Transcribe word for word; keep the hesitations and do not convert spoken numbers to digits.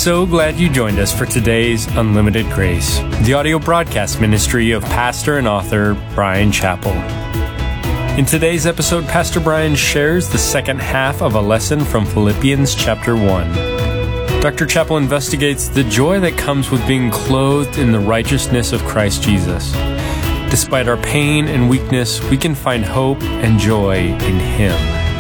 so glad you joined us for today's Unlimited Grace, the audio broadcast ministry of pastor and author Bryan Chapell. In today's episode, Pastor Bryan shares the second half of a lesson from Philippians chapter one. Doctor Chapell investigates the joy that comes with being clothed in the righteousness of Christ Jesus. Despite our pain and weakness, we can find hope and joy in Him.